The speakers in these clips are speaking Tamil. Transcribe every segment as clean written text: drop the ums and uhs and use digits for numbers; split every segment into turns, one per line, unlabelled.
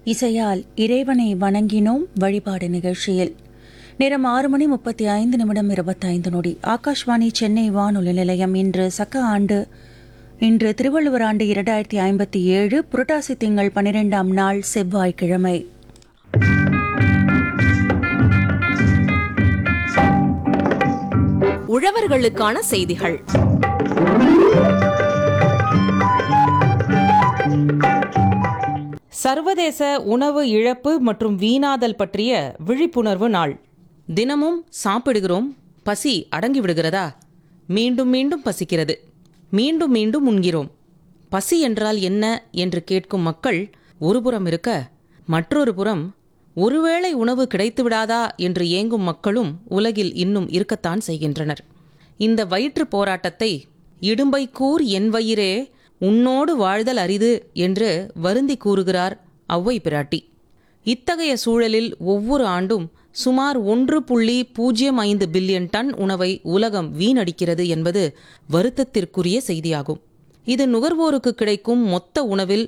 இசையால் இறைவனை வணங்கினோம் வழிபாடு நிகழ்ச்சியில். நேரம் 6:35 ஆகாஷ்வாணி சென்னை வானொலி நிலையம். இன்று சக்க ஆண்டு. இன்று திருவள்ளுவர் ஆண்டு 2057, புரட்டாசி திங்கள் 12ஆம் நாள் செவ்வாய்க்கிழமை.
உழவர்களுக்கான செய்திகள்.
சர்வதேச உணவு இழப்பு மற்றும் வீணாதல் பற்றிய விழிப்புணர்வு நாள். தினமும் சாப்பிடுகிறோம், பசி அடங்கிவிடுகிறதா? மீண்டும் மீண்டும் பசிக்கிறது, மீண்டும் மீண்டும் உண்கிறோம். பசி என்றால் என்ன என்று கேட்கும் மக்கள் ஒருபுறம் இருக்க, மற்றொரு புறம் ஒருவேளை உணவு கிடைத்துவிடாதா என்று ஏங்கும் மக்களும் உலகில் இன்னும் இருக்கத்தான் செய்கின்றனர். இந்த வயிற்று போராட்டத்தை இடும்பை கூர் என் வயிறே, உன்னோடு வாழ்தல் அரிது என்று வருந்தி கூறுகிறார் ஔவை பிராட்டி. இத்தகைய சூழலில் ஒவ்வொரு ஆண்டும் சுமார் 1.05 பில்லியன் டன் உணவை உலகம் வீணடிக்கிறது என்பது வருத்தத்திற்குரிய செய்தியாகும். இது நுகர்வோருக்கு கிடைக்கும் மொத்த உணவில்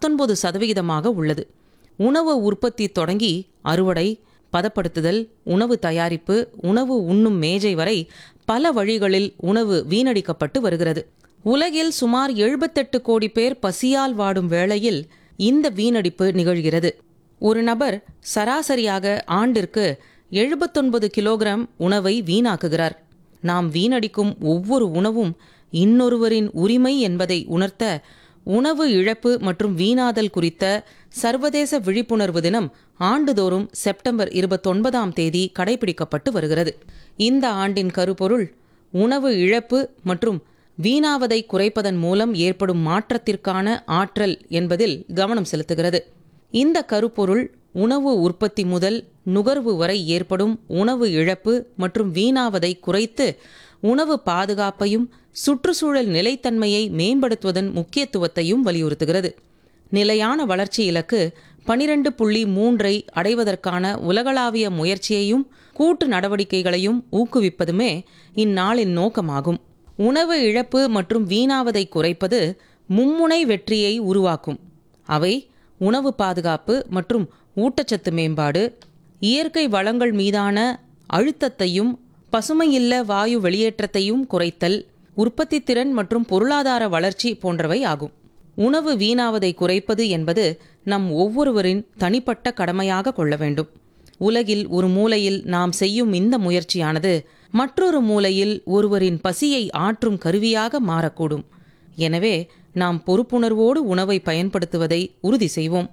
19% உள்ளது. உணவு உற்பத்தி தொடங்கி அறுவடை, பதப்படுத்துதல், உணவு தயாரிப்பு, உணவு உண்ணும் மேஜை வரை பல வழிகளில் உணவு வீணடிக்கப்பட்டு வருகிறது. உலகில் சுமார் 78 கோடி பேர் பசியால் வாடும் வேளையில் இந்த வீணடிப்பு நிகழ்கிறது. ஒரு நபர் சராசரியாக ஆண்டிற்கு 79 கிலோகிராம் உணவை வீணாக்குகிறார். நாம் வீணடிக்கும் ஒவ்வொரு உணவும் இன்னொருவரின் உரிமை என்பதை உணர்த்த உணவு இழப்பு மற்றும் வீணாதல் குறித்த சர்வதேச விழிப்புணர்வு தினம் ஆண்டுதோறும் செப்டம்பர் 29ஆம் தேதி கடைபிடிக்கப்பட்டு வருகிறது. இந்த ஆண்டின் கருப்பொருள் உணவு இழப்பு மற்றும் வீணாவதை குறைப்பதன் மூலம் ஏற்படும் மாற்றத்திற்கான ஆற்றல் என்பதில் கவனம் செலுத்துகிறது. இந்த கருப்பொருள் உணவு உற்பத்தி முதல் நுகர்வு வரை ஏற்படும் உணவு இழப்பு மற்றும் வீணாவதை குறைத்து உணவு பாதுகாப்பையும் சுற்றுச்சூழல் நிலைத்தன்மையை மேம்படுத்துவதன் முக்கியத்துவத்தையும் வலியுறுத்துகிறது. நிலையான வளர்ச்சி இலக்கு 12.3 அடைவதற்கான உலகளாவிய முயற்சியையும் கூட்டு நடவடிக்கைகளையும் ஊக்குவிப்பதுமே இந்நாளின் நோக்கமாகும். உணவு இழப்பு மற்றும் வீணாவதை குறைப்பது மும்முனை வெற்றியை உருவாக்கும். அவை உணவு பாதுகாப்பு மற்றும் ஊட்டச்சத்து மேம்பாடு, இயற்கை வளங்கள் மீதான அழுத்தத்தையும் பசுமையில்ல வாயு வெளியேற்றத்தையும் குறைத்தல், உற்பத்தி திறன் மற்றும் பொருளாதார வளர்ச்சி போன்றவை ஆகும். உணவு வீணாவதை குறைப்பது என்பது நம் ஒவ்வொருவரின் தனிப்பட்ட கடமையாக கொள்ள வேண்டும். உலகில் ஒரு மூலையில் நாம் செய்யும் இந்த முயற்சியானது மற்றொரு மூலையில் ஒருவரின் பசியை ஆற்றும் கருவியாக மாறக்கூடும். எனவே நாம் பொறுப்புணர்வோடு உணவை பயன்படுத்துவதை உறுதி செய்வோம்.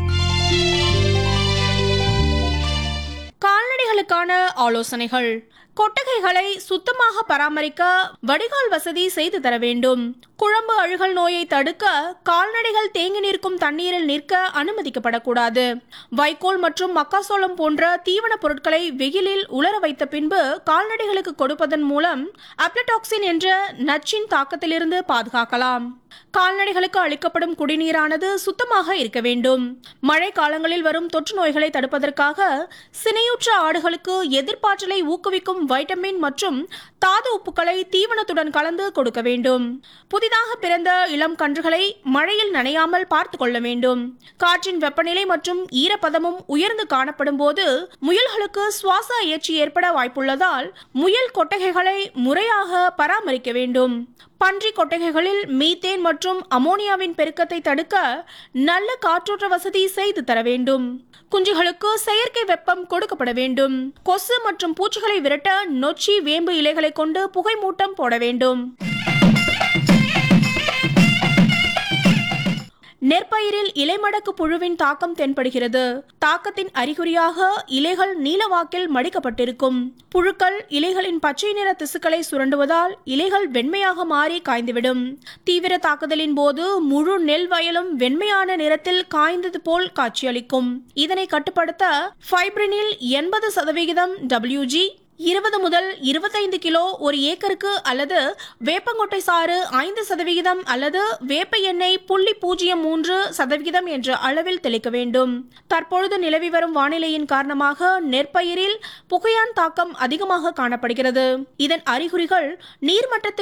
கால்நடைகளுக்கான ஆலோசனைகள். கொட்டகைகளை சுத்தமாக பராமரிக்க வடிகால் வசதி செய்து தர வேண்டும். குழம்பு அழுகல் நோயை தடுக்க கால்நடைகள் தேங்கி நிற்கும் தண்ணீரில் நிற்க அனுமதிக்கப்படக்கூடாது. வைக்கோல் மற்றும் மக்காசோளம் போன்ற தீவன பொருட்களை வெயிலில் உலர வைத்த பின்பு கால்நடைகளுக்கு கொடுப்பதன் மூலம் அப்ளடாக்சின் என்ற நச்சின் தாக்கத்திலிருந்து பாதுகாக்கலாம். கால்நடைகளுக்கு அளிக்கப்படும் குடிநீரானது சுத்தமாக இருக்க வேண்டும். மழை காலங்களில் வரும் தொற்று நோய்களை தடுப்பதற்காக சினையுற்ற ஆடுகளுக்கு எதிர்ப்பாற்றலை ஊக்குவிக்கும் வைட்டமின் மற்றும் தாது உப்புக்களை தீவனத்துடன் கலந்து கொடுக்க வேண்டும். புதிதாக பிறந்த இளம் கன்றுகளை மழையில் நனையாமல் பார்த்து கொள்ள வேண்டும். காற்றின் வெப்பநிலை மற்றும் ஈரப்பதமும் உயர்ந்து காணப்படும் போது முயல்களுக்கு சுவாச அயற்சி ஏற்பட வாய்ப்புள்ளதால் முயல் கொட்டகைகளை முறையாக பராமரிக்க வேண்டும். பன்றி கொட்டகைகளில் மீத்தேன் மற்றும் அமோனியாவின் பெருக்கத்தை தடுக்க நல்ல காற்றோட்ட வசதி செய்து தர வேண்டும். குஞ்சுகளுக்கு செயற்கை வெப்பம் கொடுக்கப்பட வேண்டும். கொசு மற்றும் பூச்சிகளை விரட்ட நொச்சி, வேம்பு இலைகளை கொண்டு புகை மூட்டம் போட வேண்டும். நெற்பயிரில் இலைமடக்கு புழுவின் தாக்கம் தென்படுகிறது. தாக்கத்தின் அறிகுறியாக இலைகள் நீலவாக்கில் மடிக்கப்பட்டிருக்கும். புழுக்கள் இலைகளின் பச்சை நிற திசுக்களை சுரண்டுவதால் இலைகள் வெண்மையாக மாறி காய்ந்துவிடும். தீவிர தாக்குதலின் போது முழு நெல் வயலும் வெண்மையான நிறத்தில் காய்ந்தது போல் காட்சியளிக்கும். இதனை கட்டுப்படுத்த ஃபைப்ரினில் 80% WG 20 முதல் 25 கிலோ ஒரு ஏக்கருக்கு அல்லது வேப்பங்கொட்டை சாறு 5% அல்லது வேப்ப எண்ணெய் 0.03% என்ற அளவில் தெளிக்க வேண்டும். தற்பொழுது நிலவி வரும் வானிலையின் காரணமாக நெற்பயிரில் புகையான் தாக்கம் அதிகமாக காணப்படுகிறது. இதன் அறிகுறிகள் நீர்மட்டத்தில்